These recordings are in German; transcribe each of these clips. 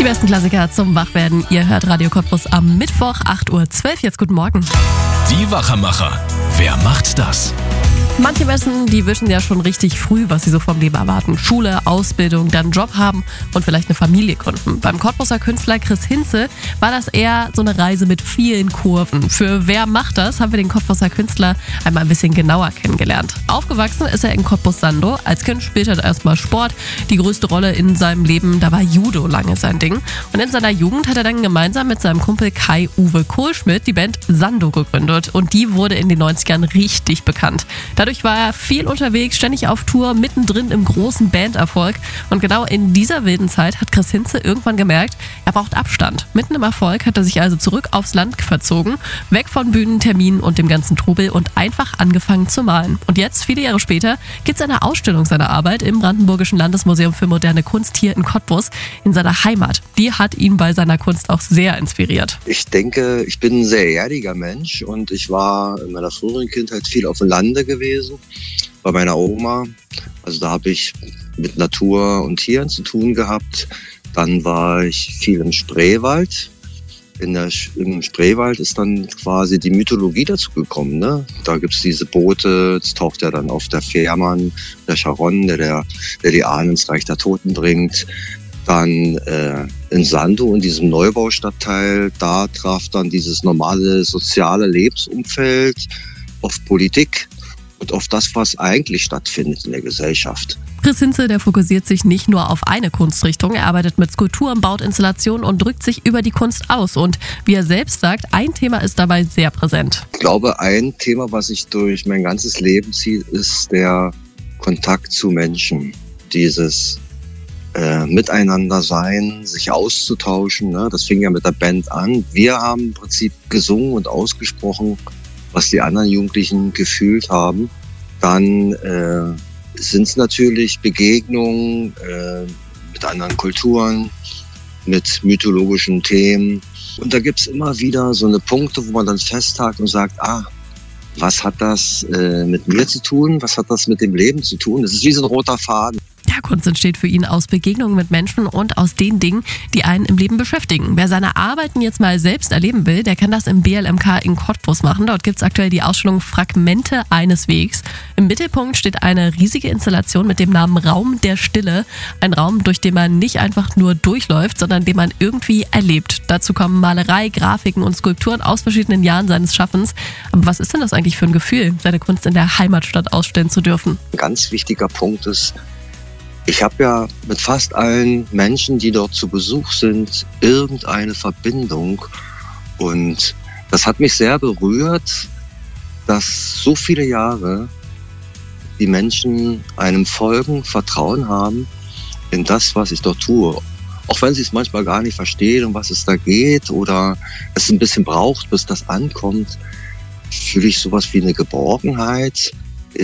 Die besten Klassiker zum Wachwerden. Ihr hört Radio Cottbus am Mittwoch, 8:12 Uhr. Jetzt guten Morgen. Die Wachermacher. Wer macht das? Manche Menschen, die wissen ja schon richtig früh, was sie so vom Leben erwarten. Schule, Ausbildung, dann einen Job haben und vielleicht eine Familie gründen. Beim Cottbuser Künstler Chris Hinze war das eher so eine Reise mit vielen Kurven. Für Wer macht das, haben wir den Cottbuser Künstler einmal ein bisschen genauer kennengelernt. Aufgewachsen ist er in Cottbus-Sandow. Als Kind spielte er erstmal Sport. Die größte Rolle in seinem Leben, da war Judo lange sein Ding. Und in seiner Jugend hat er dann gemeinsam mit seinem Kumpel Kai-Uwe Kohlschmidt die Band Sandow gegründet. Und die wurde in den 90ern richtig bekannt. Dadurch war er viel unterwegs, ständig auf Tour, mittendrin im großen Banderfolg. Und genau in dieser wilden Zeit hat Chris Hinze irgendwann gemerkt, er braucht Abstand. Mitten im Erfolg hat er sich also zurück aufs Land verzogen, weg von Bühnen, Terminen und dem ganzen Trubel und einfach angefangen zu malen. Und jetzt, viele Jahre später, gibt es eine Ausstellung seiner Arbeit im Brandenburgischen Landesmuseum für moderne Kunst hier in Cottbus, in seiner Heimat. Die hat ihn bei seiner Kunst auch sehr inspiriert. Ich denke, ich bin ein sehr erdiger Mensch und ich war in meiner früheren Kindheit viel auf dem Lande gewesen, bei meiner Oma. Also da habe ich mit Natur und Tieren zu tun gehabt. Dann war ich viel im Spreewald. Im Spreewald ist dann quasi die Mythologie dazu gekommen. Ne? Da gibt es diese Boote, es taucht ja dann auf der Fährmann, der Charon, der die Ahnen ins Reich der Toten bringt. Dann in Sandow, in diesem Neubaustadtteil, da traf dann dieses normale soziale Lebensumfeld auf Politik und auf das, was eigentlich stattfindet in der Gesellschaft. Chris Hinze, der fokussiert sich nicht nur auf eine Kunstrichtung. Er arbeitet mit Skulpturen, baut Installationen und drückt sich über die Kunst aus. Und wie er selbst sagt, ein Thema ist dabei sehr präsent. Ich glaube, ein Thema, was sich durch mein ganzes Leben zieht, ist der Kontakt zu Menschen. Dieses Miteinander sein, sich auszutauschen. Ne? Das fing ja mit der Band an. Wir haben im Prinzip gesungen und ausgesprochen, was die anderen Jugendlichen gefühlt haben. Dann sind es natürlich Begegnungen mit anderen Kulturen, mit mythologischen Themen. Und da gibt es immer wieder so eine Punkte, wo man dann festhakt und sagt, was hat das mit mir zu tun? Was hat das mit dem Leben zu tun? Das ist wie so ein roter Faden. Ja, Kunst entsteht für ihn aus Begegnungen mit Menschen und aus den Dingen, die einen im Leben beschäftigen. Wer seine Arbeiten jetzt mal selbst erleben will, der kann das im BLMK in Cottbus machen. Dort gibt es aktuell die Ausstellung Fragmente eines Wegs. Im Mittelpunkt steht eine riesige Installation mit dem Namen Raum der Stille. Ein Raum, durch den man nicht einfach nur durchläuft, sondern den man irgendwie erlebt. Dazu kommen Malerei, Grafiken und Skulpturen aus verschiedenen Jahren seines Schaffens. Aber was ist denn das eigentlich für ein Gefühl, seine Kunst in der Heimatstadt ausstellen zu dürfen? Ein ganz wichtiger Punkt ist, ich habe ja mit fast allen Menschen, die dort zu Besuch sind, irgendeine Verbindung. Und das hat mich sehr berührt, dass so viele Jahre die Menschen einem folgen, Vertrauen haben in das, was ich dort tue. Auch wenn sie es manchmal gar nicht verstehen, um was es da geht oder es ein bisschen braucht, bis das ankommt, fühle ich sowas wie eine Geborgenheit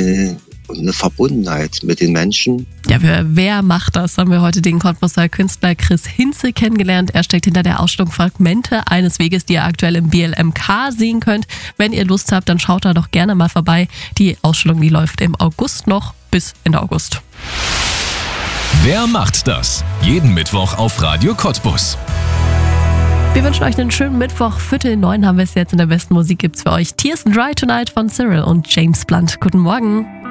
und eine Verbundenheit mit den Menschen. Ja, für Wer macht das, haben wir heute den Cottbuser Künstler Chris Hinze kennengelernt. Er steckt hinter der Ausstellung Fragmente eines Weges, die ihr aktuell im BLMK sehen könnt. Wenn ihr Lust habt, dann schaut da doch gerne mal vorbei. Die Ausstellung, die läuft im August noch bis Ende August. Wer macht das? Jeden Mittwoch auf Radio Cottbus. Wir wünschen euch einen schönen Mittwoch. 8:45 haben wir es jetzt. In der besten Musik gibt's für euch Tears and Dry Tonight von Cyril und James Blunt. Guten Morgen.